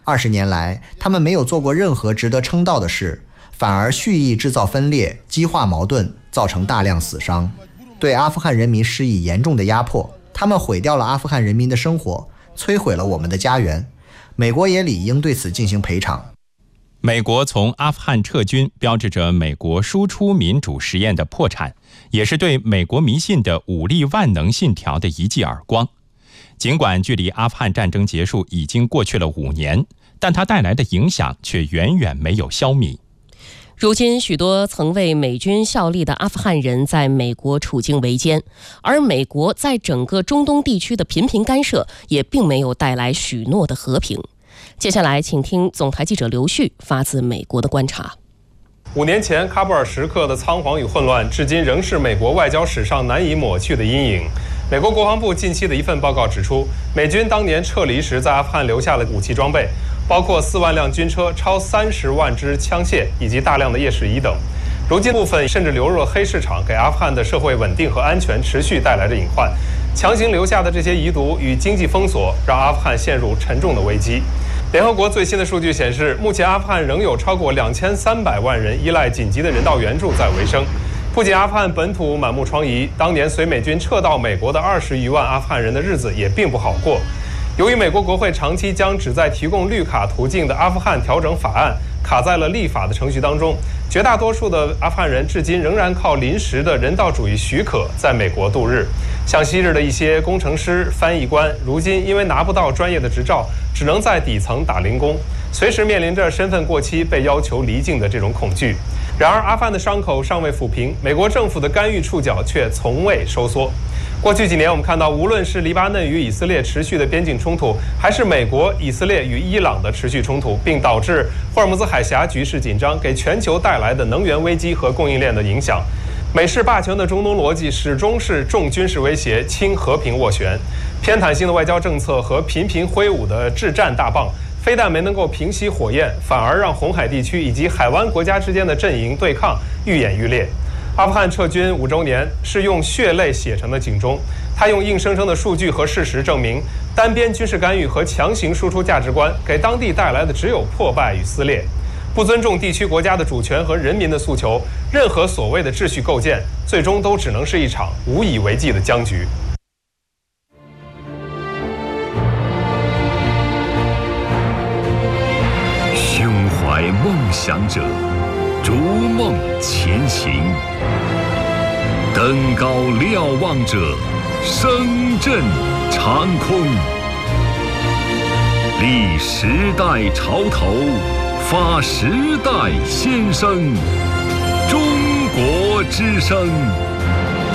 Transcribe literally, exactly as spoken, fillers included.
二十年来，他们没有做过任何值得称道的事，反而蓄意制造分裂，激化矛盾，造成大量死伤，对阿富汗人民施以严重的压迫。他们毁掉了阿富汗人民的生活，摧毁了我们的家园。美国也理应对此进行赔偿。 美国从阿富汗撤军，标志着美国输出民主实验的破产，也是对美国迷信的武力万能信条的一记耳光。尽管距离阿富汗战争结束已经过去了五年，但它带来的影响却远远没有消弭。 如今，许多曾为美军效力的阿富汗人在美国处境维艰，而美国在整个中东地区的频频干涉也并没有带来许诺的和平。接下来，请听总台记者刘旭发自美国的观察。 五年前，喀布尔时刻的仓皇与混乱，至今仍是美国外交史上难以抹去的阴影。美国国防部近期的一份报告指出，美军当年撤离时在阿富汗留下了武器装备，包括四万辆军车、超三十万支枪械以及大量的夜视仪等。如今部分甚至流入了黑市场，给阿富汗的社会稳定和安全持续带来着隐患。强行留下的这些遗毒与经济封锁，让阿富汗陷入沉重的危机。联合国最新的数据显示，目前阿富汗仍有超过两千三百万人依赖紧急的人道援助在维生。不仅阿富汗本土满目疮痍，当年随美军撤到美国的二十余万阿富汗人的日子也并不好过。由于美国国会长期将旨在提供绿卡途径的阿富汗调整法案卡在了立法的程序当中，绝大多数的阿富汗人至今仍然靠临时的人道主义许可在美国度日。像昔日的一些工程师、翻译官，如今因为拿不到专业的执照，只能在底层打零工，随时面临着身份过期被要求离境的这种恐惧。然而，阿富汗的伤口尚未抚平，美国政府的干预触角却从未收缩。过去几年，我们看到，无论是黎巴嫩与以色列持续的边境冲突，还是美国、以色列与伊朗的持续冲突，并导致霍尔木兹海峡局势紧张，给全球带来的能源危机和供应链的影响。美式霸权的中东逻辑始终是重军事威胁、轻和平斡旋，偏袒性的外交政策和频频挥舞的制战大棒，非但没能够平息火焰，反而让红海地区以及海湾国家之间的阵营对抗愈演愈烈。阿富汗撤军五周年是用血泪写成的警钟，它用硬生生的数据和事实证明，单边军事干预和强行输出价值观给当地带来的只有破败与撕裂。不尊重地区国家的主权和人民的诉求，任何所谓的秩序构建，最终都只能是一场无以为继的僵局。 胸怀梦想者，逐梦前行；登高瞭望者，声震长空。立时代潮头，发时代先声。中国之声，